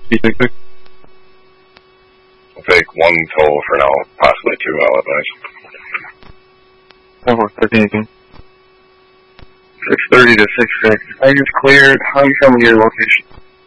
B66? I'll take 1 toll for now, possibly 2 alibis. 1418. 630 to 66. I just cleared. How you tell me your location?